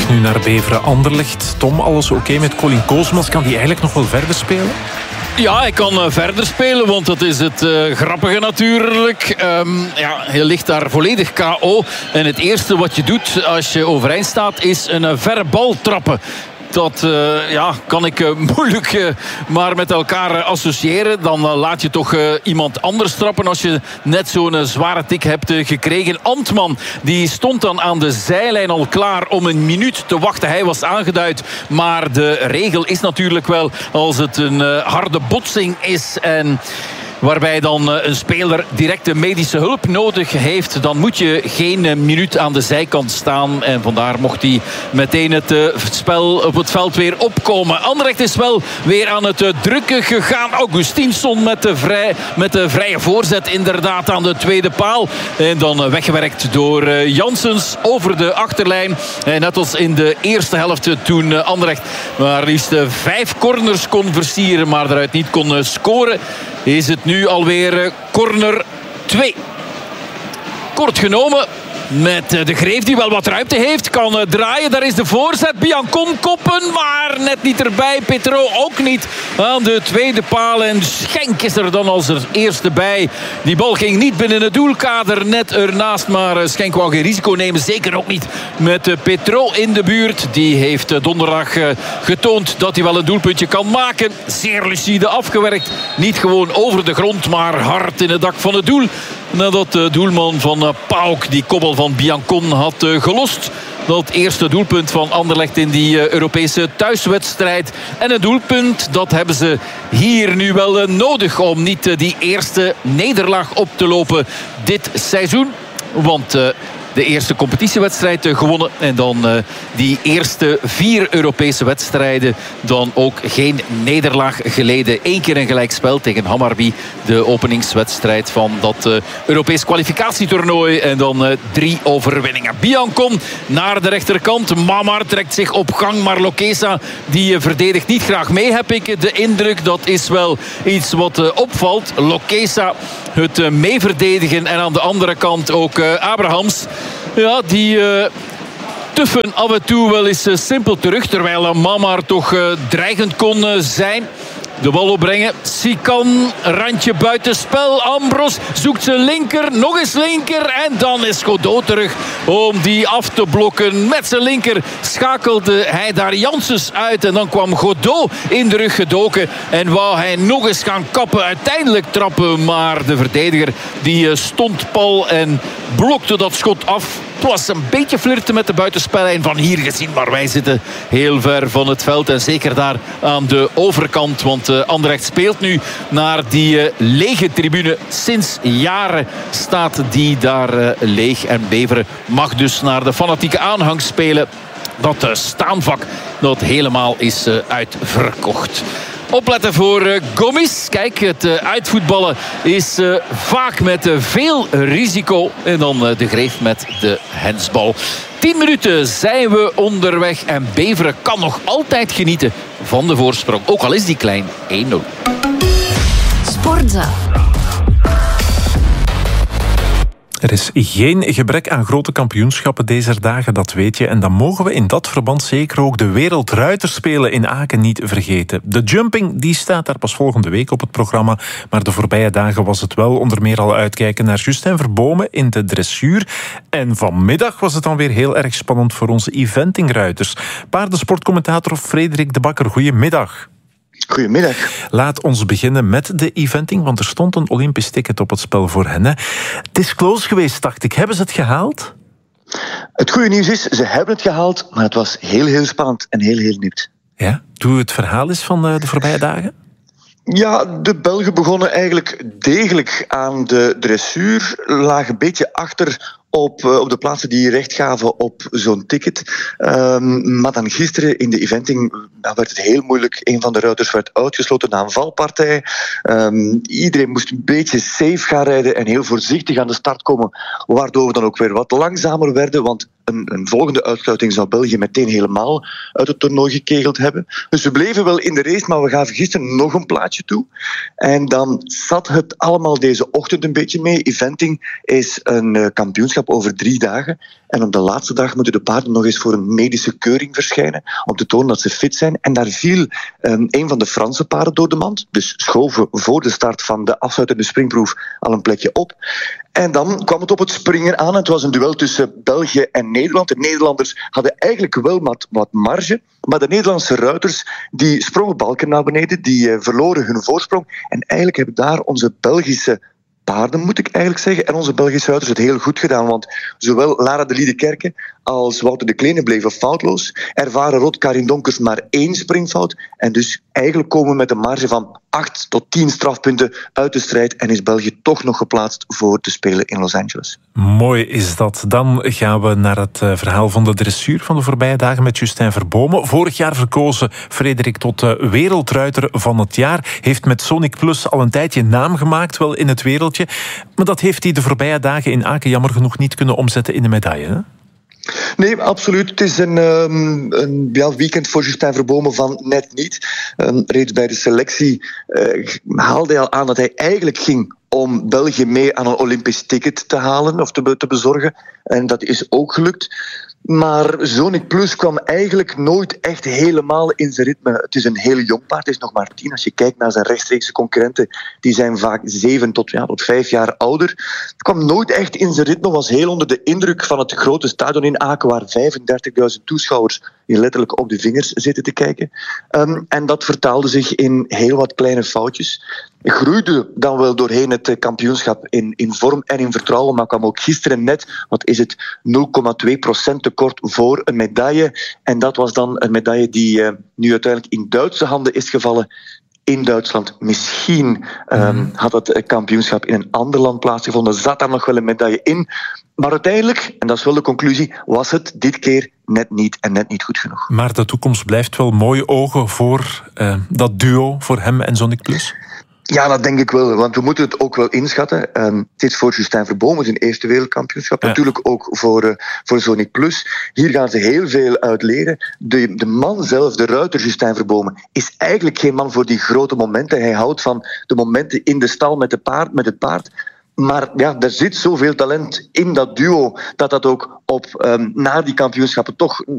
terug nu naar Beveren-Anderlecht. Tom, alles oké met Colin Koosmans? Kan die eigenlijk nog wel verder spelen? Ja, hij kan verder spelen, want dat is het grappige natuurlijk. Hij ligt daar volledig KO. En het eerste wat je doet als je overeind staat is een verre bal trappen. Dat kan ik moeilijk maar met elkaar associëren. Dan laat je toch iemand anders trappen als je net zo'n zware tik hebt gekregen. Antman, die stond dan aan de zijlijn al klaar om een minuut te wachten. Hij was aangeduid, maar de regel is natuurlijk wel als het een harde botsing is en waarbij dan een speler directe medische hulp nodig heeft, dan moet je geen minuut aan de zijkant staan. En vandaar mocht hij meteen het spel op het veld weer opkomen. Anderlecht is wel weer aan het drukken gegaan. Augustinsson met de vrije voorzet inderdaad aan de tweede paal. En dan weggewerkt door Janssens over de achterlijn. En net als in de eerste helft toen Anderlecht maar liefst 5 corners kon versieren, maar eruit niet kon scoren, is het nu alweer corner 2. Kort genomen met de Greef die wel wat ruimte heeft. Kan draaien, daar is de voorzet. Biancon koppen, maar net niet erbij. Petro ook niet aan de tweede paal. En Schenk is er dan als eerste bij. Die bal ging niet binnen het doelkader, net ernaast. Maar Schenk wou geen risico nemen. Zeker ook niet met Petro in de buurt. Die heeft donderdag getoond dat hij wel een doelpuntje kan maken. Zeer lucide afgewerkt. Niet gewoon over de grond, maar hard in het dak van het doel. Nadat de doelman van PAOK die koppel van Biancon had gelost. Dat eerste doelpunt van Anderlecht in die Europese thuiswedstrijd. En een doelpunt, dat hebben ze hier nu wel nodig om niet die eerste nederlaag op te lopen dit seizoen. Want de eerste competitiewedstrijd gewonnen. En dan die eerste 4 Europese wedstrijden dan ook geen nederlaag geleden. 1 keer een gelijkspel tegen Hammarby. De openingswedstrijd van dat Europees kwalificatietoernooi. En dan 3 overwinningen. Biancon naar de rechterkant. Mamar trekt zich op gang. Maar Lokesa die verdedigt niet graag mee, heb ik de indruk. Dat is wel iets wat opvalt. Lokesa het meeverdedigen. En aan de andere kant ook Abrahams. Ja, die tuffen af en toe wel eens simpel terug. Terwijl Mamar toch dreigend kon zijn. De bal opbrengen. Sikan, randje buitenspel. Ambros zoekt zijn linker. Nog eens linker. En dan is Godot terug om die af te blokken. Met zijn linker schakelde hij daar Janssens uit. En dan kwam Godot in de rug gedoken. En wou hij nog eens gaan kappen. Uiteindelijk trappen. Maar de verdediger die stond pal en blokte dat schot af. Het was een beetje flirten met de buitenspellijn van hier gezien. Maar wij zitten heel ver van het veld. En zeker daar aan de overkant. Want Anderlecht speelt nu naar die lege tribune. Sinds jaren staat die daar leeg. En Beveren mag dus naar de fanatieke aanhang spelen. Dat staanvak dat helemaal is uitverkocht. Opletten voor Gomis. Kijk, het uitvoetballen is vaak met veel risico. En dan de Greef met de hensbal. 10 minuten zijn we onderweg. En Beveren kan nog altijd genieten van de voorsprong. Ook al is die klein 1-0. Sportza. Er is geen gebrek aan grote kampioenschappen deze dagen, dat weet je. En dan mogen we in dat verband zeker ook de Wereldruiterspelen in Aken niet vergeten. De jumping die staat daar pas volgende week op het programma. Maar de voorbije dagen was het wel onder meer al uitkijken naar Justin Verbomen in de dressuur. En vanmiddag was het dan weer heel erg spannend voor onze eventingruiters. Paardensportcommentator Frederik de Bakker, goedemiddag. Goedemiddag. Laat ons beginnen met de eventing, want er stond een Olympisch ticket op het spel voor hen. Hè. Het is close geweest, dacht ik. Hebben ze het gehaald? Het goede nieuws is, ze hebben het gehaald, maar het was heel spannend en heel nieuws. Ja, doe het verhaal eens van de voorbije dagen. Ja, de Belgen begonnen eigenlijk degelijk aan de dressuur, lagen een beetje achter op de plaatsen die recht gaven op zo'n ticket. Maar dan gisteren in de eventing werd het heel moeilijk. Een van de ruiters werd uitgesloten na een valpartij. Iedereen moest een beetje safe gaan rijden en heel voorzichtig aan de start komen, waardoor we dan ook weer wat langzamer werden, want een volgende uitsluiting zou België meteen helemaal uit het toernooi gekegeld hebben. Dus we bleven wel in de race, maar we gaven gisteren nog een plaatje toe. En dan zat het allemaal deze ochtend een beetje mee. Eventing is een kampioenschap over 3 dagen. En op de laatste dag moeten de paarden nog eens voor een medische keuring verschijnen om te tonen dat ze fit zijn. En daar viel een van de Franse paarden door de mand. Dus schoven voor de start van de afsluitende springproef al een plekje op. En dan kwam het op het springen aan. Het was een duel tussen België en Nederland. De Nederlanders hadden eigenlijk wel wat marge. Maar de Nederlandse ruiters die sprongen balken naar beneden. Die verloren hun voorsprong. En eigenlijk hebben daar onze Belgische paarden, moet ik eigenlijk zeggen, en onze Belgische ruiters het heel goed gedaan. Want zowel Lara de Liedekerke als Wouter de Kleene bleven foutloos. Ervaren Rot Karin Donkers maar 1 springfout. En dus eigenlijk komen we met een marge van 8 tot 10 strafpunten uit de strijd. En is België toch nog geplaatst voor te spelen in Los Angeles. Mooi is dat. Dan gaan we naar het verhaal van de dressuur van de voorbije dagen met Justin Verbomen. Vorig jaar verkozen Frederik tot wereldruiter van het jaar. Heeft met Sonic Plus al een tijdje naam gemaakt, wel in het wereldje. Maar dat heeft hij de voorbije dagen in Aken jammer genoeg niet kunnen omzetten in een medaille, hè? Nee, absoluut. Het is een weekend voor Justin Verbomen van net niet. Reeds bij de selectie haalde hij al aan dat hij eigenlijk ging om België mee aan een Olympisch ticket te halen of te bezorgen. En dat is ook gelukt. Maar Sonic Plus kwam eigenlijk nooit echt helemaal in zijn ritme. Het is een heel jong paard, hij is nog maar 10. Als je kijkt naar zijn rechtstreekse concurrenten, die zijn vaak 7 tot 5 jaar ouder. Het kwam nooit echt in zijn ritme, was heel onder de indruk van het grote stadion in Aken, waar 35.000 toeschouwers die letterlijk op de vingers zitten te kijken. En dat vertaalde zich in heel wat kleine foutjes. Groeide dan wel doorheen het kampioenschap in vorm en in vertrouwen, maar kwam ook gisteren net, 0,2% tekort voor een medaille. En dat was dan een medaille die nu uiteindelijk in Duitse handen is gevallen. In Duitsland. Misschien had het kampioenschap in een ander land plaatsgevonden. Zat daar nog wel een medaille in. Maar uiteindelijk, en dat is wel de conclusie, was het dit keer net niet en net niet goed genoeg. Maar de toekomst blijft wel mooie ogen voor dat duo, voor hem en Sonic Plus? Ja, dat denk ik wel, want we moeten het ook wel inschatten. Het is voor Justin Verbomen zijn eerste wereldkampioenschap, natuurlijk ook voor Sonic Plus. Hier gaan ze heel veel uit leren. De man zelf, de ruiter Justin Verbomen, is eigenlijk geen man voor die grote momenten. Hij houdt van de momenten in de stal met het paard. Maar ja, er zit zoveel talent in dat duo dat ook naar die kampioenschappen toch